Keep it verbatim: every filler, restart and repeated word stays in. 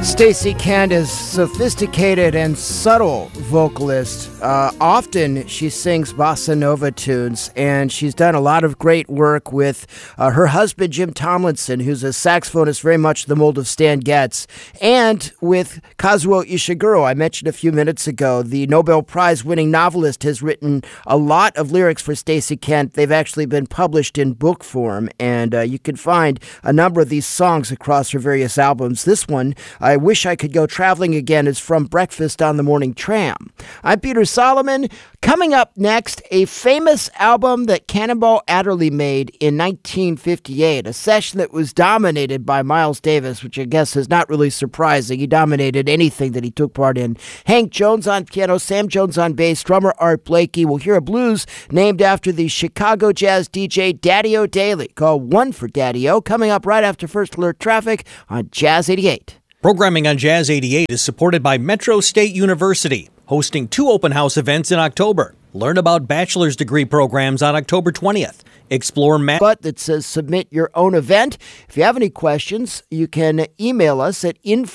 Stacey Kent is sophisticated and subtle vocalist. Uh, often she sings bossa nova tunes, and she's done a lot of great work with uh, her husband, Jim Tomlinson, who's a saxophonist very much the mold of Stan Getz, and with Kazuo Ishiguro, I mentioned a few minutes ago. The Nobel Prize-winning novelist has written a lot of lyrics for Stacey Kent. They've actually been published in book form, and uh, you can find a number of these songs across her various albums. This one, I Wish I Could Go Traveling Again, is from Breakfast on the Morning Tram. I'm Peter Solomon. Coming up next, a famous album that Cannonball Adderley made in nineteen fifty-eight, a session that was dominated by Miles Davis, which I guess is not really surprising. He dominated anything that he took part in. Hank Jones on piano, Sam Jones on bass, drummer Art Blakey. We'll hear a blues named after the Chicago jazz D J Daddy-O Daily, called One for Daddy-O, coming up right after First Alert Traffic on Jazz eighty-eight. Programming on Jazz eighty-eight is supported by Metro State University, hosting two open house events in October. Learn about bachelor's degree programs on October twentieth. Explore math. But that says submit your own event. If you have any questions, you can email us at info